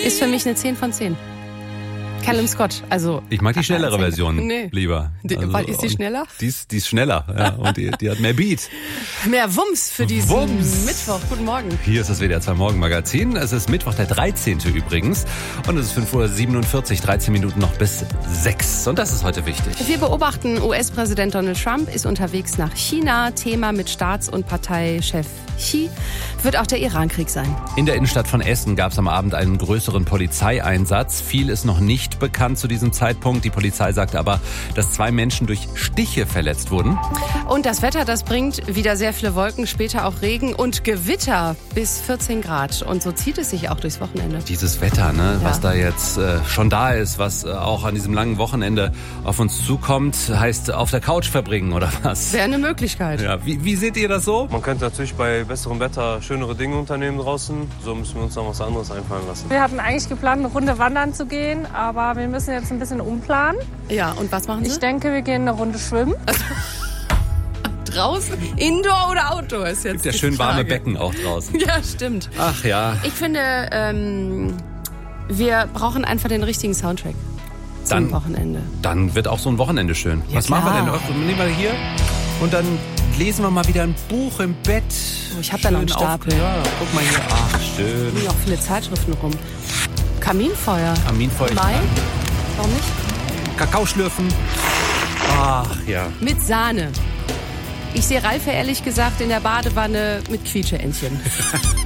Ist für mich eine 10 von 10. Callum Scott, also... Ich mag die schnellere Version lieber. Weil ist die schneller? Die ist schneller, ja, und die hat mehr Beat. Mehr Wumms für diesen Mittwoch. Guten Morgen. Hier ist das WDR 2 Morgenmagazin. Es ist Mittwoch, der 13. übrigens. Und es ist 5:47 Uhr, 13 Minuten noch bis 6. Und das ist heute wichtig. Wir beobachten, US-Präsident Donald Trump ist unterwegs nach China. Thema mit Staats- und Parteichef Xi wird auch der Iran-Krieg sein. In der Innenstadt von Essen gab es am Abend einen größeren Polizeieinsatz. Viel ist noch nicht bekannt zu diesem Zeitpunkt. Die Polizei sagt aber, dass 2 Menschen durch Stiche verletzt wurden. Und das Wetter, das bringt wieder sehr viele Wolken, später auch Regen und Gewitter bis 14 Grad. Und so zieht es sich auch durchs Wochenende. Dieses Wetter, ne, was da jetzt schon da ist, was auch an diesem langen Wochenende auf uns zukommt, heißt auf der Couch verbringen oder was? Wäre eine Möglichkeit. Ja, wie seht ihr das so? Man könnte natürlich bei besserem Wetter schönere Dinge unternehmen draußen. So müssen wir uns noch was anderes einfallen lassen. Wir hatten eigentlich geplant, eine Runde wandern zu gehen, aber wir müssen jetzt ein bisschen umplanen. Ja, und was machen Sie? Ich denke, wir gehen eine Runde schwimmen. Draußen? Indoor oder Outdoor ist jetzt Gibt ja schön warme Becken auch draußen. Ja, stimmt. Ach ja. Ich finde, wir brauchen einfach den richtigen Soundtrack zum Wochenende. Dann wird auch so ein Wochenende schön. Ja, was klar. machen wir denn? Nehmen wir hier und dann lesen wir mal wieder ein Buch im Bett. Oh, ich habe da noch einen Stapel. Ja, guck mal hier. Ach, schön. Liegen auch viele Zeitschriften rum. Kaminfeuer. Kaminfeuer. Mai? Warum nicht? Kakao schlürfen. Ach ja. Mit Sahne. Ich sehe Ralf ehrlich gesagt in der Badewanne mit Quietscheentchen.